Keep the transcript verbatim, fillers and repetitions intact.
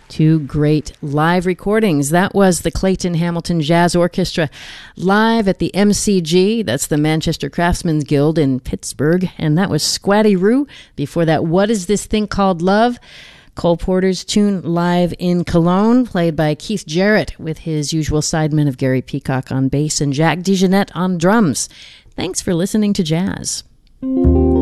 Two great live recordings. That was the Clayton Hamilton Jazz Orchestra live at the M C G. That's the Manchester Craftsmen's Guild in Pittsburgh. And that was Squatty Roo. Before that, What Is This Thing Called Love? Cole Porter's tune live in Cologne, played by Keith Jarrett with his usual sidemen of Gary Peacock on bass and Jack DeJohnette on drums. Thanks for listening to Jazz.